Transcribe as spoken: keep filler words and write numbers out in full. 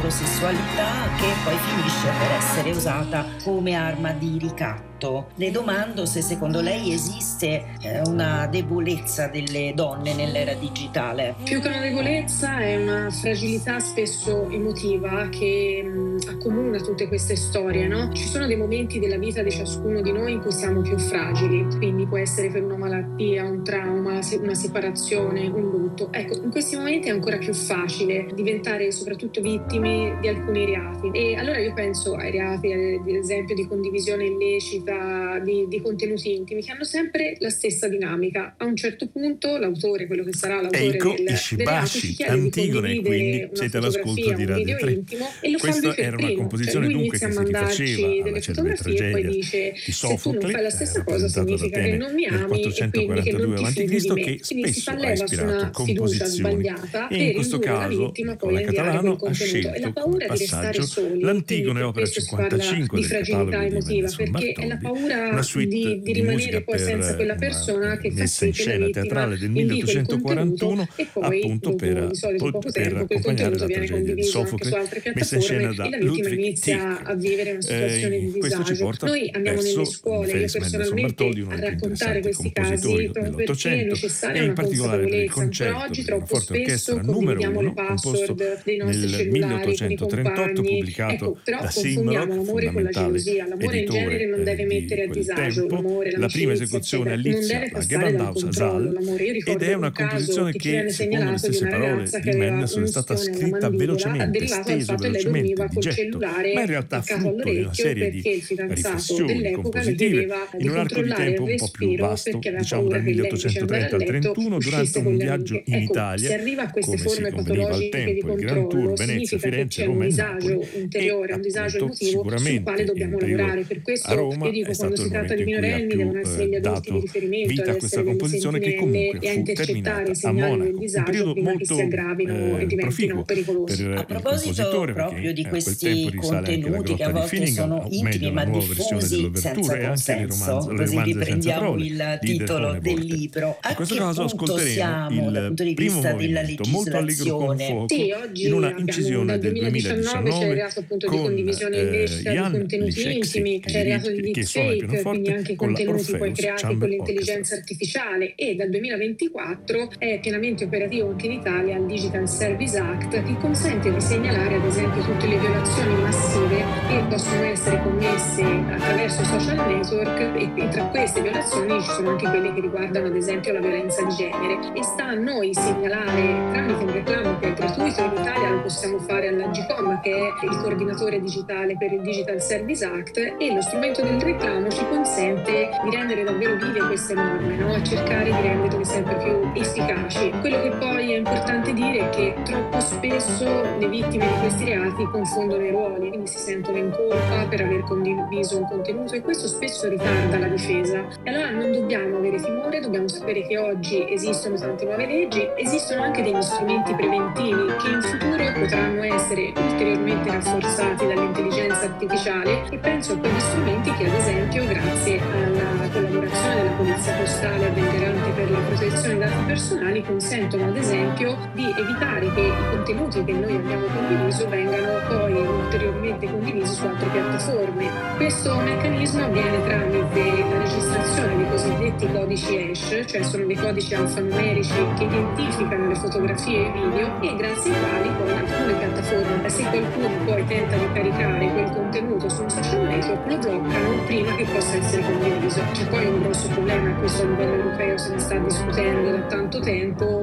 l'omosessualità che poi finisce per essere usata come arma di ricatto. Le domando se secondo lei esiste eh, una debolezza delle donne nell'era digitale. Più che una debolezza è una fragilità spesso emotiva che mh, accomuna tutte queste storie, no? Ci sono dei momenti della vita di ciascuno di noi in cui siamo più fragili, quindi può essere per una malattia, un trauma, una separazione, un lutto. Ecco, in questi momenti è ancora più facile diventare soprattutto vittime di alcuni reati. E allora io penso ai reati, ad esempio, di condivisione illecita Di, di contenuti intimi che hanno sempre la stessa dinamica. A un certo punto l'autore, quello che sarà l'autore Eiko del, del reato, ci chiede Antigone, di quindi una siete all'ascolto di Radio tre. Intimo e lo Questa fa lui era per una primo. composizione Cioè, lui dunque inizia che a si mandarci rifaceva delle alla celebre fotografie e poi tragedia dice di se tu non Sofocle, fai la stessa eh, cosa significa che Atene non mi nel ami e quindi che quattrocentoquarantadue non ti avanti fidi di Cristo, me. che Quindi si fa spesso ha leva su ispirato una fiducia composizioni sbagliata e per in questo indurre la caso vittima poi a Nicola inviare Catalano quel ha contenuto. E la scelto come paura di restare passaggio soli, l'Antigone, quindi opera questo si parla cinquantacinque di del fragilità catalogo di emotiva, Mendelssohn perché è la Bartholdy, paura una suite di, di di rimanere musica poi senza per quella una persona che fa messa in sì che la scena vittima teatrale del invii quel contenuto milleottocentoquarantuno, e poi appunto dopo per, di solito poco per tempo quel accompagnare contenuto la viene tragedia di condiviso anche Sofocle, su altre messa in piattaforme scena da e la vittima Ludwig inizia Tieck. a vivere una situazione Eh, di questo ci disagio. porta Noi andiamo nelle verso scuole, io Felix Mendelssohn personalmente, Bartholdy, uno a dei più raccontare interessanti questi compositori casi proprio perché è dell'Ottocento, necessaria e in una particolare per il consapevolezza. Ancora concerto oggi del troppo pianoforte orchestra spesso numero condividiamo le uno, composto password dei nostri nel cellulari con i milleottocentotrentotto, compagni. pubblicato Ecco, però da confondiamo Simrock, l'amore con la fondamentale gelosia. L'amore in genere editore non eh, deve di mettere a quel disagio, tempo. l'amore, La prima l'amicizia, esecuzione a eccetera. Non Lipsia, deve la passare dal Gewandhaus a controllo. Saal, L'amore, io ed ricordo è un una caso composizione che ci che, viene secondo le segnalato di stesse una parole ragazza di che aveva Mendelssohn, un è stata ustione alla scritta mandibola, velocemente, derivato dal steso fatto che lei velocemente, dormiva di col getto, cellulare ma in realtà attaccato frutto di una all'orecchio serie di perché il fidanzato riflessioni dell'epoca le compositive chiedeva in di un arco di controllare il tempo un po' più respiro vasto, perché aveva diciamo paura dal che lei invece di andare a milleottocentotrenta al letto trentuno, durante uscisse un con le viaggio amiche. in Ecco, Italia, se arriva a queste come si forme conveniva al patologiche di tempo, il Grand Tour controllo, Venezia, significa che Firenze, c'è un Roma e disagio Napoli, interiore, e un disagio appunto emotivo sul quale sicuramente dobbiamo il periodo lavorare. Per a questo Roma io è dico, quando stato si il tratta momento di in cui ha minorenni più devono essere eh, gli adulti di dato riferimento vita ad a questa essere delle composizione, che sentinelle comunque e a fu intercettare terminata i a segnali del Monaco, un disagio periodo prima che si molto aggravino e eh, diventino proficuo pericolosi. per A il proposito compositore, proprio perché di a quel tempo questi risale anche la contenuti che a Grotta di volte Finnegan, sono o meglio intimi la ma nuova versione diffusi dell'Ouverture, senza e anche le consenso, romanze, le così romanze senza riprendiamo parole il di titolo Delfone del Porte. libro. A In questo che caso punto ascolteremo siamo dal il punto di primo vista della movimento, molto allegro con legislazione? fuoco, Sì, in oggi una abbiamo incisione dal del duemiladiciannove c'è il duemiladiciannove reato appunto di con condivisione eh, illecita di Jan contenuti Liszewski, intimi, c'è il reato di che suona il deepfake, quindi pianoforte, anche con la contenuti poi Orpheus creati Chamber con Orchestra. l'intelligenza artificiale, e dal duemilaventiquattro è pienamente operativo anche in Italia il Digital Service Act, che consente di segnalare ad esempio tutte le violazioni massive che possono essere commesse attraverso i social network, e, e tra queste violazioni ci sono anche quelle che riguardano ad esempio la violenza di genere, e sta a noi segnalare tramite un reclamo che è gratuito in Italia, lo possiamo fare all'Agcom, che è il coordinatore digitale per il Digital Service Act, e lo strumento del reclamo ci consente di rendere davvero vive queste norme, no? Cercare di renderle sempre più efficaci. Quello che poi è importante dire è che troppo spesso le vittime di questi reati confondono i ruoli, quindi si sentono in colpa per aver condiviso un contenuto, e questo spesso ritarda la difesa. E allora non dobbiamo avere timore, dobbiamo sapere che oggi esistono tante nuove leggi, esistono anche degli strumenti preventivi che in futuro potranno essere ulteriormente rafforzati dall'intelligenza artificiale, e penso a quegli strumenti che ad esempio grazie alla collaborazione della Polizia Postale avventerante per la protezione dei dati personali consentono ad esempio di evitare che i contenuti che noi abbiamo condiviso vengano poi ulteriormente condivisi su altre piattaforme. Questo meccanismo avviene tramite la registrazione dei cosiddetti codici hash, cioè sono dei codici alfanumerici che identificano le fotografie e i video, e grazie ai quali poi alcune piattaforme, se qualcuno poi tenta di caricare quel contenuto su un social network, lo bloccano prima che possa essere condiviso. C'è poi un grosso problema, e questo a livello europeo se ne sta discutendo da tanto tempo,